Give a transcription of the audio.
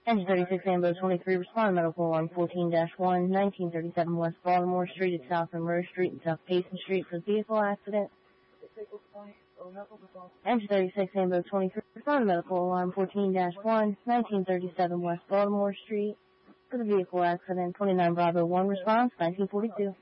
Engine 36 Ambo 23, respond medical alarm 14-1, 1937 West Baltimore Street at South Monroe Street and South Payson Street for the vehicle accident. Engine 36 Ambo 23, respond medical alarm 14-1, 1937 West Baltimore Street for the vehicle accident. 29 Bravo 1 response, 1942.